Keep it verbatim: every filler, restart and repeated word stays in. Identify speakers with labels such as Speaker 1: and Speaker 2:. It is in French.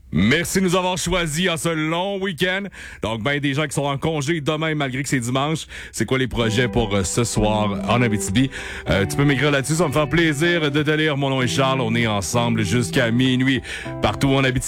Speaker 1: Merci de nous avoir choisis en ce long week-end. Donc, ben, des gens qui sont en congé demain, malgré que c'est dimanche. C'est quoi les projets pour euh, ce soir en Abitibi? Euh, tu peux m'écrire là-dessus, ça va me faire plaisir de te lire. Mon nom est Charles, on est ensemble jusqu'à minuit. Partout en Abitibi.